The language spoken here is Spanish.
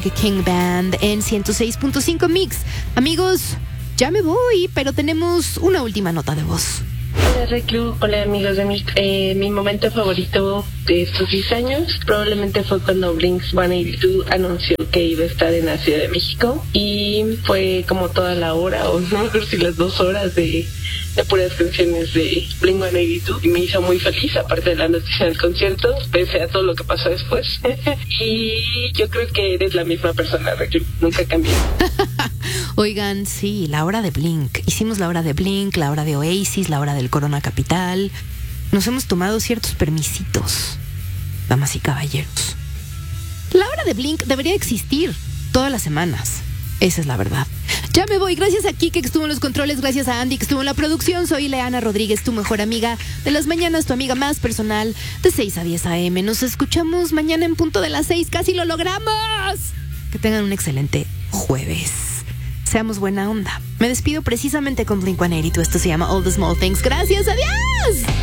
King Band en 106.5 Mix. Amigos, ya me voy, pero tenemos una última nota de voz. Hola Reclu, hola amigos de mi momento favorito de estos 10 años probablemente fue cuando Blink-182 anunció que iba a estar en la Ciudad de México y fue como toda la hora o no sé si las 2 horas de puras canciones de Blink-182 y me hizo muy feliz, aparte de la noticia del concierto, pese a todo lo que pasó después. Y yo creo que eres la misma persona, Reclu, nunca cambié. Oigan, sí, la hora de Blink. Hicimos la hora de Blink, la hora de Oasis, la hora del Corona Capital. Nos hemos tomado ciertos permisitos, damas y caballeros. La hora de Blink debería existir todas las semanas. Esa es la verdad. Ya me voy. Gracias a Kike que estuvo en los controles. Gracias a Andy que estuvo en la producción. Soy Leana Rodríguez, tu mejor amiga de las mañanas, tu amiga más personal, de 6 a 10 a.m. Nos escuchamos mañana en punto de las 6. ¡Casi lo logramos! Que tengan un excelente jueves. Seamos buena onda. Me despido precisamente con Blink-182. Esto se llama All the Small Things. Gracias, adiós.